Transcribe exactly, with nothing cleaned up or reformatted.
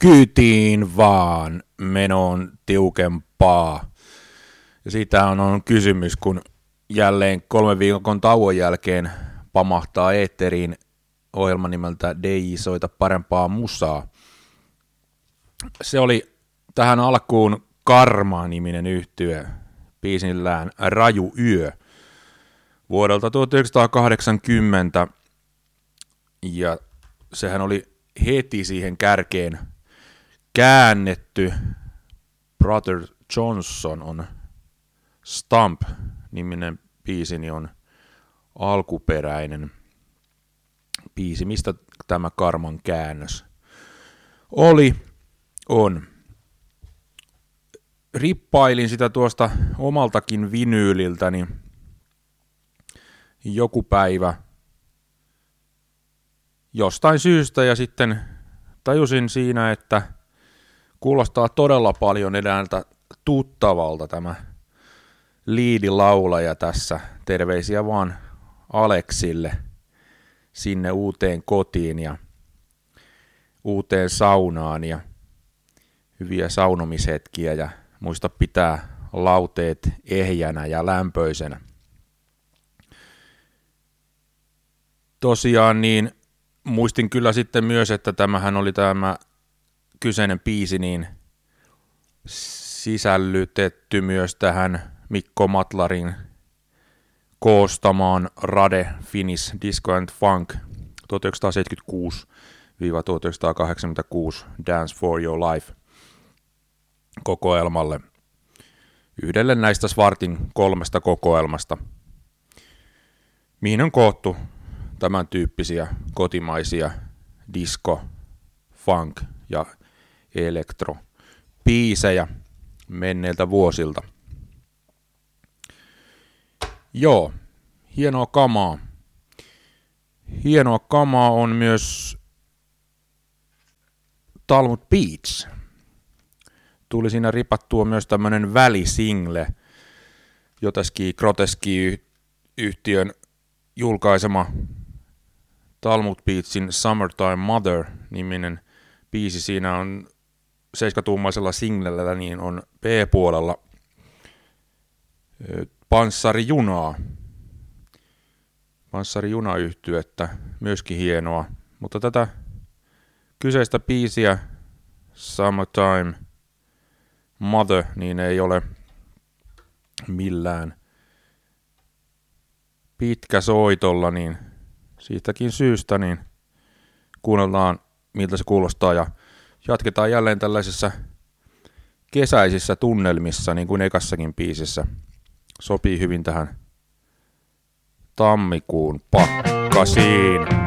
kyytiin vaan, menoon tiukempaa. Ja siitä on, on kysymys, kun jälleen kolmen viikon tauon jälkeen pamahtaa eetteriin ohjelma nimeltä D J Soita parempaa musaa. Se oli tähän alkuun Karma-niminen yhtye biisillään Raju yö vuodelta tuhatyhdeksänsataakahdeksankymmentä, ja sehän oli heti siihen kärkeen käännetty. Brother Johnson on Stump-niminen biisini on alkuperäinen biisi. Mistä tämä Karman käännös oli? On. Rippailin sitä tuosta omaltakin vinyyliltäni joku päivä jostain syystä, ja sitten tajusin siinä, että kuulostaa todella paljon edeltä tuttavalta tämä liidilaulaja tässä. Terveisiä vaan Aleksille sinne uuteen kotiin ja uuteen saunaan ja hyviä saunomishetkiä, ja muista pitää lauteet ehjänä ja lämpöisenä. Tosiaan niin muistin kyllä sitten myös, että tämähän oli tämä kyseinen biisi niin sisällytetty myös tähän Mikko Matlarin koostamaan Rade Finnish Disco and Funk tuhatyhdeksänsataaseitsemänkymmentäkuusi tuhatyhdeksänsataakahdeksankymmentäkuusi Dance for Your Life kokoelmalle, yhdelle näistä Svartin kolmesta kokoelmasta, mihin on koottu tämän tyyppisiä kotimaisia disco, funk ja elektro biisejä menneiltä vuosilta. Joo, hienoa kamaa. Hienoa kamaa on myös Talmud Beats. Tuli siinä ripattua myös tämmönen välisingle, Joteski Groteski-yhtiön julkaisema Talmud Beatsin Summertime Mother-niminen biisi. Siinä on seiskatuumaisella singlellä, niin on B-puolella Panssarijunaa. Panssarijuna-yhtyettä, myöskin hienoa. Mutta tätä kyseistä biisiä Summertime Mother niin ei ole millään pitkä soitolla, niin siitäkin syystä niin kuunnellaan miltä se kuulostaa ja jatketaan jälleen tällaisessa kesäisissä tunnelmissa niin kuin ekassakin biisissä. Sopii hyvin tähän tammikuun pakkasiin.